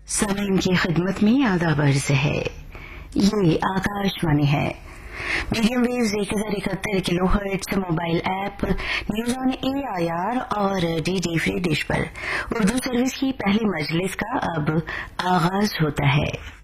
सामीन की खिदमत में आदाब अर्ज है। ये आकाशवाणी है। Medium waves 1071 kilohertz mobile app news on AIR और DD फ्री डिश पर उर्दू सर्विस की पहली मजलिस का अब आगाज होता है।